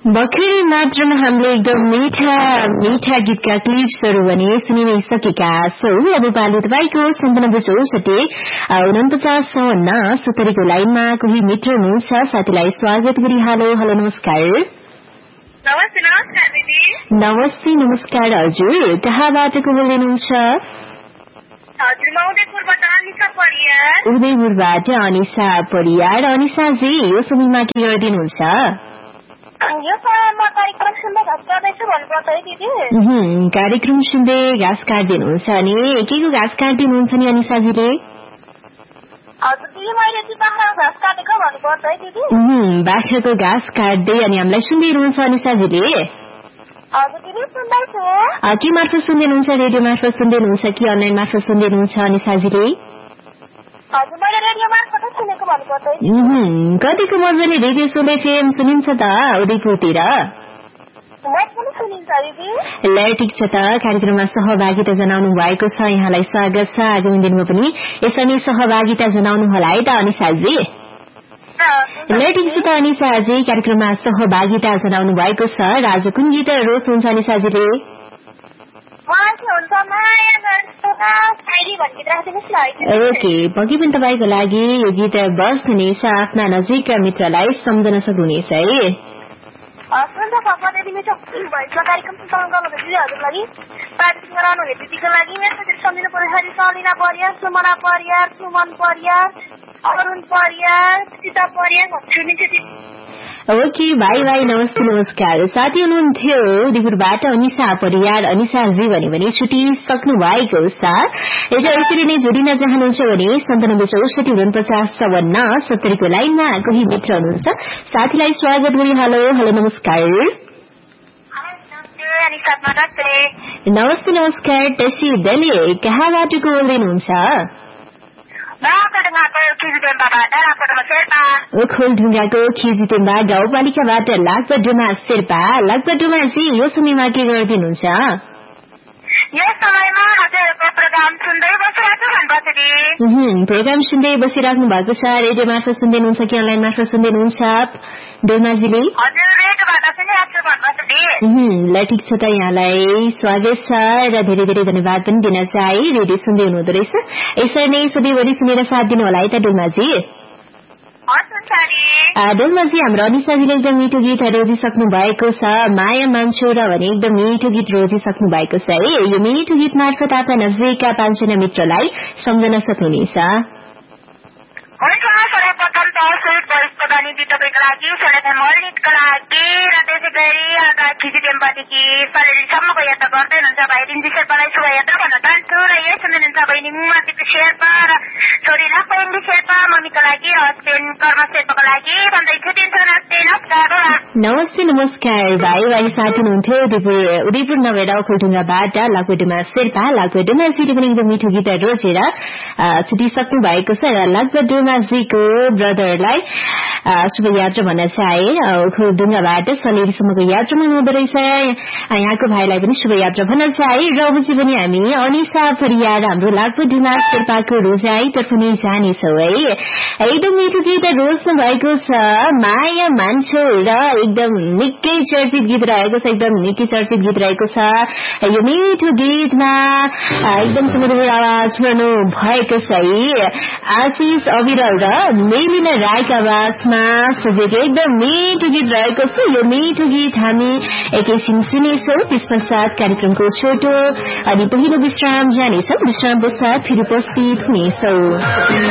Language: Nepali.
भर्खरै मात्रमा हामीले एकदम मीठा गीतका क्लिप्सहरू भने सुनिसकेका छौं। अब पालो तपाईको 97644970 लाइनमा कोही मित्र हुनुहुन्छ, साथीलाई स्वागत गरी हेलो नमस्कार। नमस्ते नमस्कार हजुर, कहाँबाट को बोल्दै हुनुहुन्छ? उदयपुरबाट अनिसा परियार। अनिसाजी यो समयमा के गरिदिनुहुन्छ? कार्यक्रम सुन्दै घाँस काट्दिनुहुन्छ अनि के को घाँस काट्दिनुहुन्छ नि अनिसाजीले? बाख्राको घाँस काट्दै अनि हामीलाई सुन्दै हुनुहुन्छ अनिसाजीले? के मार्फत सुन्दै हुनुहुन्छ? रेडियो मार्फत सुन्दै हुनुहुन्छ कि अनलाइन मार्फत सुन्दै हुनुहुन्छ अनिसाजीले? कतिको मजाले रेडियो सुन्दै फेम सुनिन्छ त उदयपुरतिर? ल ठिक छ त, कार्यक्रममा सहभागिता जनाउनु भएको छ, यहाँलाई स्वागत छ। आगामी दिनमा पनि यसरी नै सहभागिता जनाउनु होला है त अनिसाजी। ल ठिक छ त अनिसाजी, कार्यक्रममा सहभागिता जनाउनु भएको छ। राजु कुन गीत रोज हुन्छ अनिसाजीले? ओके, पक्कै पनि तपाईँको लागि यो गीत बस्नुहुनेछ। आफ्ना नजिकका मित्रलाई सम्झन सक्नुहुनेछ है। ओके भाइ नमस्ते नमस्कार। साथी हुनुहुन्थ्यो उदयपुरबाट अनिसा परियार। अनिसाजी भने छुटिसक्नु भएको छ। यसरी नै जोडिन चाहनुहुन्छ भने 97644970 को लाइनमा कोही मित्र हुनुहुन्छ, साथीलाई स्वागत गरी हेलो नमस्कार। नमस्ते नमस्कार। टेसी देले कहाँबाट को बोल्दै हुनुहुन्छ? खोलढुङ्गाको खिजीटेम्बा गाउँपालिकाबाट लाकपडुमा शेर्पा। लाकपडुमाजी यो समयमा के गरिदिनुहुन्छ? प्रोग्राम सुन्दै बसिराख्नु भएको छ। रेडियो मार्फत सुन्दै हुनुहुन्छ कि अनलाइन मार्फत सुन्दै हुनुहुन्छ डोमाजीले? ल ठिक छ त, यहाँलाई स्वागत छ र धेरै धेरै धन्यवाद पनि दिन चाहे। रेडियो सुन्दै हुनुहुँदो रहेछ, यसरी नै सधैँभरि सुनेर साथ दिनु होला है त डोमाजी। डोमाजी हाम्रो अनिसाजीले एकदम मिठो गीत रोजिसक्नु भएको छ। माया मान्छौ र भने एकदम मिठो गीत रोजिसक्नु भएको छ है। यो मिठो गीत मार्फत आफ्ना नजिकका 5जना मित्रलाई सम्झन सक्नुहुनेछ। सर्वप्रथम त सुट धन्यवाद तपाईँको लागि, मल्लितको लागि र त्यसै गरी खिजीटेम्पादेखि सलेरीसम्मको यात्रा गर्दै हुनुहुन्छ भाइ रिन्जी शेर्पालाई शुभयात्रा भन्न चाहन्छु। र यही सुन्नुहुन्छ बहिनी मुमादिप शेर्पा र छोरी लापयन्दी शेर्पा, मम्मीको लागि, हस्बेन्ड कर्म शेर्पाको लागि भन्दैछु। नमस्ते नमस्कार। भाइ साथी हुनुहुन्थ्यो उदयपुर नभएर खोलढुङ्गाबाट लाकपडुमा शेर्पा। लाकपडुमाजीले पनि एकदम मिठो गीत रोजेर छुटिसक्नु भएको छ र लाकपडुमाजीको ब्रदरलाई शुभयात्रा भन्न चाहे। खोलढुङ्गाबाट सलेरीसम्मको यात्रामा हुँदो रहेछ, यहाँको भाइलाई पनि शुभयात्रा भन्न चाहे। र अबजी पनि हामी अनिसा परियार हाम्रो लाकपडुमा शेर्पाको रोजाइतर्फ नै जानेछौ है। एकदम मिठो गीत रोज्नु भएको छ, माया मान्छौ र एकदम निकै चर्चित गीत रहेको छ। यो मिठो गीतमा एकदम सुमधुर आवाज सुन्नु भएको छ है। आशिष अविरल र मेलिना राईको आवाजमा सजेको एकदम मिठो गीत रहेको छ। यो मिठो गीत हामी एकैछिन सुनेछौँ, त्यस पश्चात कार्यक्रमको छोटो अनि पहिलो विश्राम जानेछौँ। विश्राम पश्चात फेरि उपस्थित हुनेछौँ।